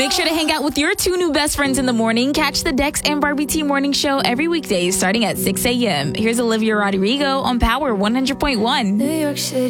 Make sure to hang out with your two new best friends in the morning. Catch the Dex and Barbie T Morning Show every weekday starting at 6 a.m. Here's Olivia Rodrigo on Power 100.1. New York City.